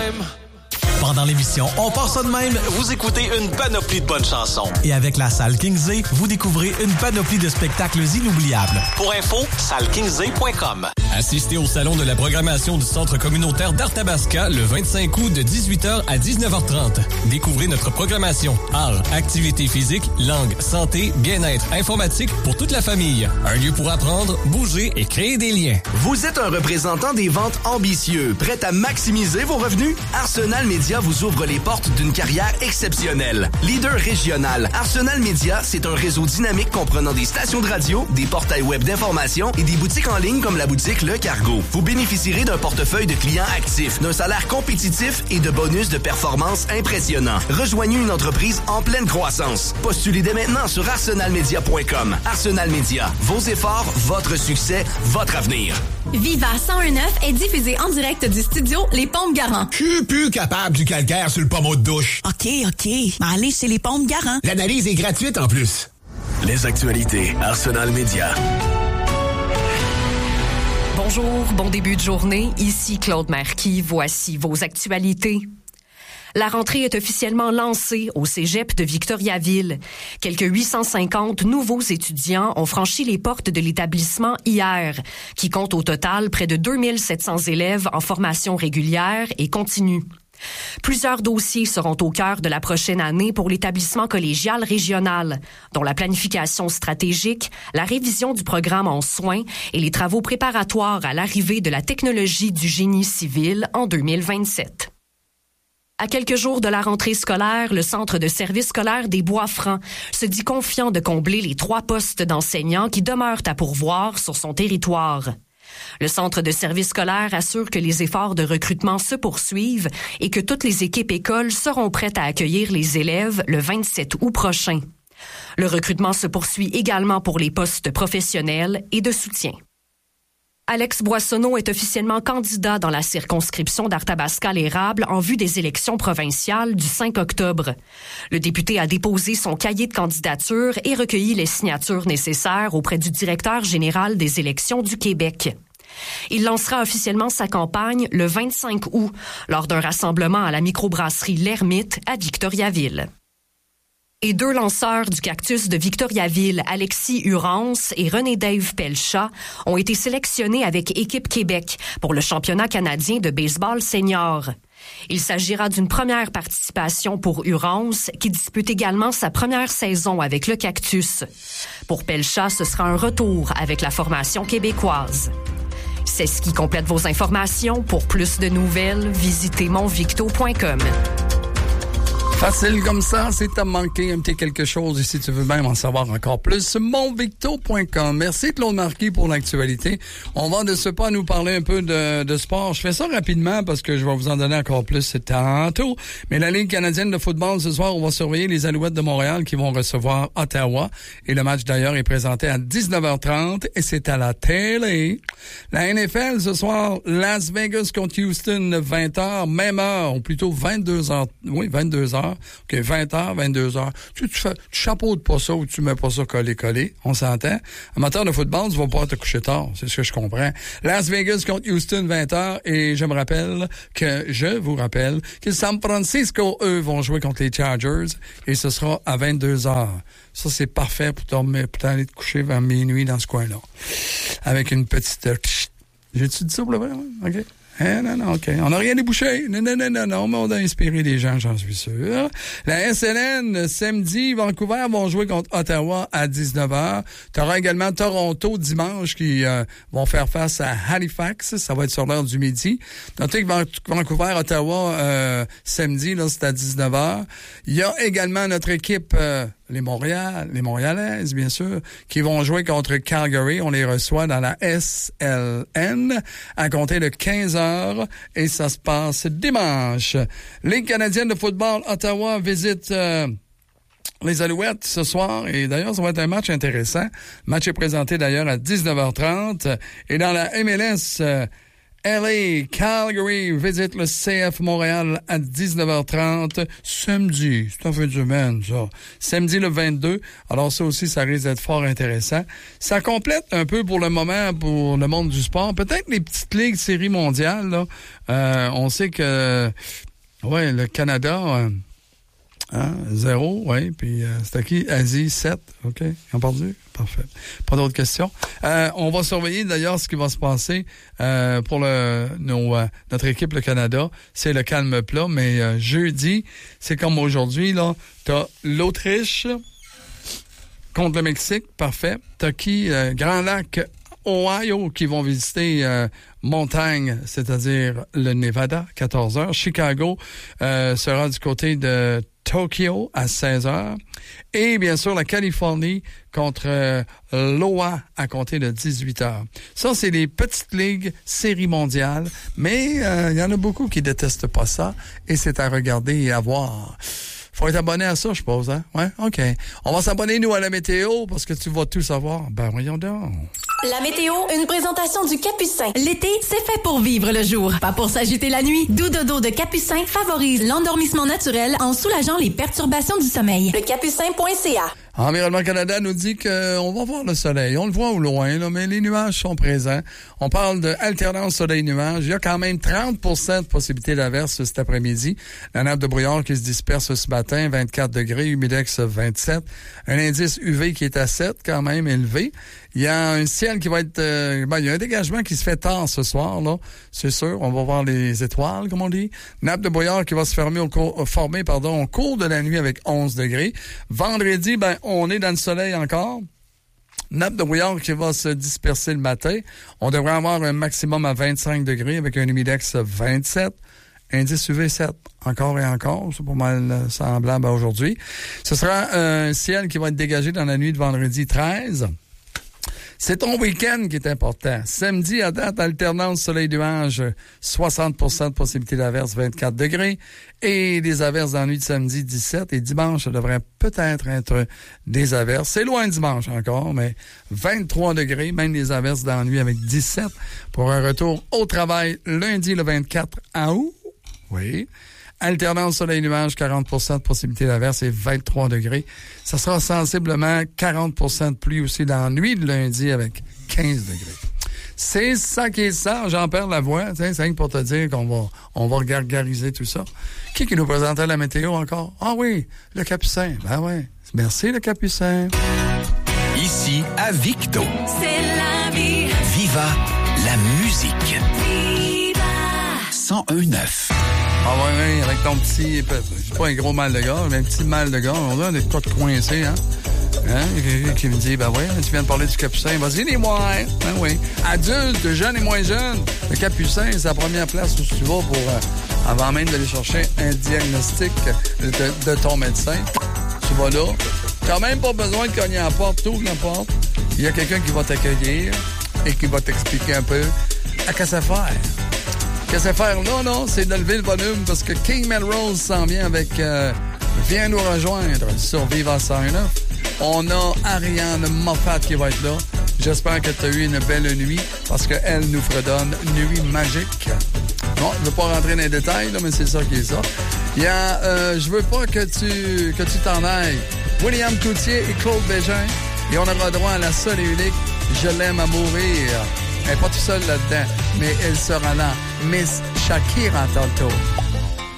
même. Pendant l'émission On part ça de même, Vous écoutez une panoplie de bonnes chansons. et avec la salle Kingsley, vous découvrez une panoplie de spectacles inoubliables. Pour info, sallekingsay.com. Assistez au salon de la programmation du Centre communautaire d'Arthabasca le 25 août de 18h à 19h30. Découvrez notre programmation arts, activités physiques, langue, santé, bien-être, informatique pour toute la famille. Un lieu pour apprendre, bouger et créer des liens. Vous êtes un représentant des ventes ambitieux, prêt à maximiser vos revenus? Arsenal Media vous ouvre les portes d'une carrière exceptionnelle. Leader régional, Arsenal Media, c'est un réseau dynamique comprenant des stations de radio, des portails web d'information et des boutiques en ligne comme la boutique Le Cargo. Vous bénéficierez d'un portefeuille de clients actifs, d'un salaire compétitif et de bonus de performance impressionnants. Rejoignez une entreprise en pleine croissance. Postulez dès maintenant sur arsenalmedia.com. Arsenal Media, vos efforts, votre succès, votre avenir. Viva 101.9 est diffusé en direct du studio Les Pompes Garant. Je suis plus capable du calcaire sur le pommeau de douche. OK. Ben allez chez Les Pompes Garant. L'analyse est gratuite en plus. Les actualités, Arsenal Media. Bonjour, bon début de journée. Ici Claude Marquis. Voici vos actualités. La rentrée est officiellement lancée au cégep de Victoriaville. Quelques 850 nouveaux étudiants ont franchi les portes de l'établissement hier, qui compte au total près de 2700 élèves en formation régulière et continue. Plusieurs dossiers seront au cœur de la prochaine année pour l'établissement collégial régional, dont la planification stratégique, la révision du programme en soins et les travaux préparatoires à l'arrivée de la technologie du génie civil en 2027. À quelques jours de la rentrée scolaire, le Centre de service scolaire des Bois-Francs se dit confiant de combler les 3 postes d'enseignants qui demeurent à pourvoir sur son territoire. Le Centre de service scolaire assure que les efforts de recrutement se poursuivent et que toutes les équipes écoles seront prêtes à accueillir les élèves le 27 août prochain. Le recrutement se poursuit également pour les postes professionnels et de soutien. Alex Boissonneau est officiellement candidat dans la circonscription d'Arthabasca-l'Érable en vue des élections provinciales du 5 octobre. Le député a déposé son cahier de candidature et recueilli les signatures nécessaires auprès du directeur général des élections du Québec. Il lancera officiellement sa campagne le 25 août lors d'un rassemblement à la microbrasserie L'Ermite à Victoriaville. Et 2 lanceurs du Cactus de Victoriaville, Alexis Hurance et René-Dave Pelchat, ont été sélectionnés avec Équipe Québec pour le championnat canadien de baseball senior. Il s'agira d'une première participation pour Hurance, qui dispute également sa première saison avec le Cactus. Pour Pelchat, ce sera un retour avec la formation québécoise. C'est ce qui complète vos informations. Pour plus de nouvelles, visitez monvicto.com. Facile comme ça, c'est à manquer un petit quelque chose. Et si tu veux même en savoir encore plus, monvicto.com. Merci Claude Marquis pour l'actualité. On va de ce pas nous parler un peu de sport. Je fais ça rapidement parce que je vais vous en donner encore plus tantôt. Mais la Ligue canadienne de football, ce soir, on va surveiller les Alouettes de Montréal qui vont recevoir Ottawa. Et le match d'ailleurs est présenté à 19h30 et c'est à la télé. La NFL, ce soir, Las Vegas contre Houston, 20h, même heure, ou plutôt 22h. Oui, 22h. OK, 20h, 22h. Tu chapeautes pas ça ou tu mets pas ça collé. On s'entend. Amateur de football, tu vas pas te coucher tard. C'est ce que je comprends. Las Vegas contre Houston, 20h. Et je vous rappelle que San Francisco, eux, vont jouer contre les Chargers. Et ce sera à 22h. Ça, c'est parfait pour t'aller te coucher vers minuit dans ce coin-là. Avec une petite... J'ai-tu dit ça pour le vrai? OK. Non, OK. On n'a rien débouché. Non, mais on a inspiré des gens, j'en suis sûr. La SLN, samedi, Vancouver vont jouer contre Ottawa à 19h. Tu auras également Toronto dimanche qui vont faire face à Halifax. Ça va être sur l'heure du midi. Notez que Vancouver, Ottawa, samedi, là, c'est à 19h. Il y a également notre équipe... les Montréalaises, bien sûr, qui vont jouer contre Calgary. On les reçoit dans la SLN à compter de 15h et ça se passe dimanche. Ligue canadienne de football, Ottawa visite les Alouettes ce soir et d'ailleurs, ça va être un match intéressant. Le match est présenté d'ailleurs à 19h30 et dans la MLS, LA, Calgary visite le CF Montréal à 19h30 samedi. C'est en fin de semaine, ça. Samedi le 22. Alors ça aussi, ça risque d'être fort intéressant. Ça complète un peu pour le moment pour le monde du sport. Peut-être les petites ligues séries mondiales, là. On sait que le Canada... 0, oui. Puis c'était qui? Asie, 7. OK. Ils ont perdu? Parfait. Pas d'autres questions. On va surveiller d'ailleurs ce qui va se passer pour notre équipe, le Canada. C'est le calme plat. Mais jeudi, c'est comme aujourd'hui, là. T'as l'Autriche contre le Mexique. Parfait. T'as qui? Grand Lac, Ohio, qui vont visiter Montagne, c'est-à-dire le Nevada, 14h. Chicago sera du côté de Tokyo à 16h. Et bien sûr, la Californie contre l'OA à compter de 18h. Ça, c'est les petites ligues séries mondiales. Mais il y en a beaucoup qui détestent pas ça. Et c'est à regarder et à voir. Faut être abonné à ça, je suppose, hein? Ouais, OK. On va s'abonner, nous, à la météo, parce que tu vas tout savoir. Ben, voyons donc. La météo, une présentation du Capucin. L'été, c'est fait pour vivre le jour, pas pour s'agiter la nuit. Doux dodo de Capucin favorise l'endormissement naturel en soulageant les perturbations du sommeil. Lecapucin.ca. Environnement Canada nous dit qu'on va voir le soleil. On le voit au loin, là, mais les nuages sont présents. On parle de alternance soleil-nuage. Il y a quand même 30% de possibilité d'averse cet après-midi. La nappe de brouillard qui se disperse ce matin, 24 degrés, humidex 27. Un indice UV qui est à 7, quand même élevé. Il y a un ciel qui va être... il y a un dégagement qui se fait tard ce soir, là. C'est sûr. On va voir les étoiles, comme on dit. Nappe de brouillard qui va se former au cours de la nuit avec 11 degrés. Vendredi, on est dans le soleil encore. Nappe de brouillard qui va se disperser le matin. On devrait avoir un maximum à 25 degrés avec un humidex 27. Indice UV 7. Encore et encore. C'est pas mal semblable à aujourd'hui. Ce sera un ciel qui va être dégagé dans la nuit de vendredi 13. C'est ton week-end qui est important. Samedi, à date, alternance soleil-nuage, 60% de possibilité d'averse, 24 degrés. Et des averses dans la nuit de samedi, 17. Et dimanche, ça devrait peut-être être des averses. C'est loin dimanche encore, mais 23 degrés, même des averses dans la nuit avec 17. Pour un retour au travail lundi, le 24 août. Oui. Alternance soleil-nuage, 40% de possibilité d'averse et 23 degrés. Ça sera sensiblement 40% de pluie aussi dans la nuit de lundi avec 15 degrés. C'est ça qui est ça. J'en perds la voix. C'est rien que pour te dire qu'on va gargariser tout ça. Qui nous présentait la météo encore? Ah oui, le Capucin. Ben ouais. Merci, le Capucin. Ici, à Victo. C'est la vie. Viva la musique. Viva. 101.9. Ah ouais, avec ton petit... C'est pas un gros mal de gorge, mais un petit mal de gorge. On a des côtes coincées, hein? Il y a quelqu'un qui me dit, tu viens de parler du Capucin. Vas-y, les moins. Ben oui. Adultes, jeunes et moins jeunes. Le Capucin, c'est la première place où tu vas pour, avant même d'aller chercher un diagnostic de ton médecin. Tu vas là. T'as même pas besoin de cogner à la porte, t'ouvres la porte. Il y a quelqu'un qui va t'accueillir et qui va t'expliquer un peu à quoi ça faire. Qu'est-ce que faire? Non, c'est de lever le volume parce que King Melrose s'en vient avec Viens nous rejoindre sur Viva 101.9. On a Ariane Moffat qui va être là. J'espère que tu as eu une belle nuit parce qu'elle nous fredonne Nuit magique. Bon, je ne veux pas rentrer dans les détails, là, mais c'est ça qui est ça. Il y a Je veux pas que tu t'en ailles. William Cloutier et Claude Bégin. Et on aura droit à la seule et unique Je l'aime à mourir. Elle n'est pas tout seule là-dedans, mais elle sera là. Miss Shakira tantôt.